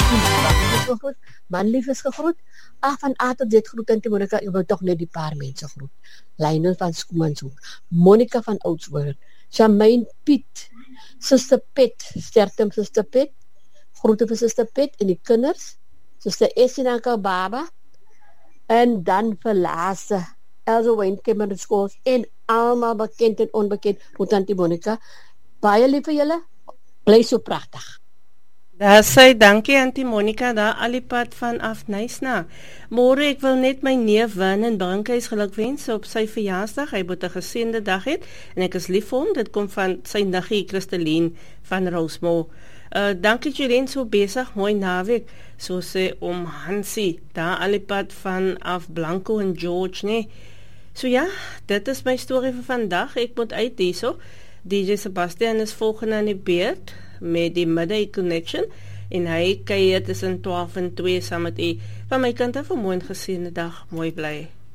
gegroet, Manlief is gegroet, van A tot Z groet Auntie Monica, ek wil toch net die paar mense groet. Lionel van Skoemanshoek, Monica van Oudtshoorn, Charmaine Piet, Suster Pet, sterkte Suster Pet, groete vir Suster Pet en die kinders, Suster Essie en Anka Baba, en dan vir laaste, Elsa Wayne Cameron Schools, en allemaal bekend en onbekend, groet Auntie Monica. Baie lief vir julle, bly so pragtig. Daar sê, dankie Auntie Monica, daar al die pad vanaf Nysna. Môre, ek wil net my neef Vernon Brinkhuis gelukwens op sy verjaarsdag. Hy moet 'n geseënde dag hê en ek is lief vir hom. Dit kom van sy niggie Christeline van Rosemore. Dankie Jolene, so besig, mooi naweek. So sê om Hansie, daar al die pad vanaf Blanco en George, nee. So ja, dit is my storie vir vandag. Ek moet uit hierso. DJ Sebastian is volgende aan die beurt met die Midday Connection en hy kuier tussen 12 en 2 saam met u. Van my kant af 'n mooi geseënde dag, mooi bly.